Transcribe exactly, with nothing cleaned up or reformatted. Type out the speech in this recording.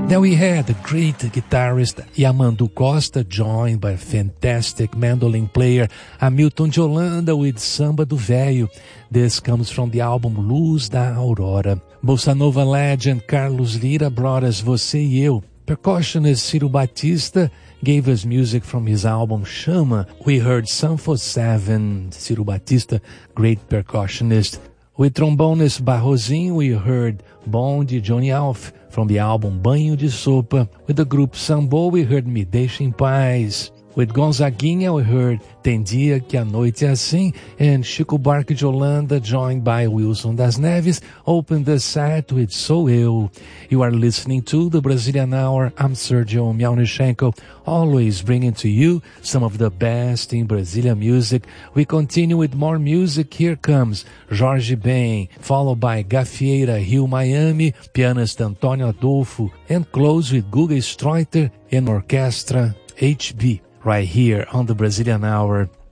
Then we had the great guitarist Yamandu Costa, joined by a fantastic mandolin player Hamilton de Holanda with Samba do Véio. This comes from the album Luz da Aurora. Bossa Nova legend Carlos Lira brought us Você e Eu. Percussionist Ciro Batista gave us music from his album Chama. We heard Sanfo seven, Ciro Batista, great percussionist. With trombonist Barrozinho, we heard Bom de Johnny Alf from the album Banho de Sopa. With the group Sambo, we heard Me Deixa em Paz. With Gonzaguinha, we heard Tem Dia Que a Noite é Assim, and Chico Buarque de Holanda, joined by Wilson das Neves, opened the set with Sou Eu. You are listening to the Brazilian Hour. I'm Sergio Mialnichenko, always bringing to you some of the best in Brazilian music. We continue with more music. Here comes Jorge Ben, followed by Gafieira Rio Miami, pianist Antônio Adolfo, and close with Guga Streuter and Orchestra H B. Right here on the Brazilian Hour.